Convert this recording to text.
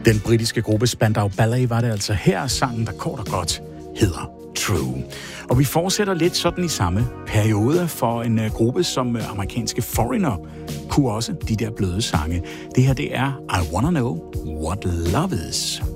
Den britiske gruppe Spandau Ballet var det altså her, sangen, der kort og godt hedder True. Og vi fortsætter lidt sådan i samme periode for en gruppe som amerikanske Foreigner kunne også de der bløde sange. Det her, det er I Wanna Know What Love Is.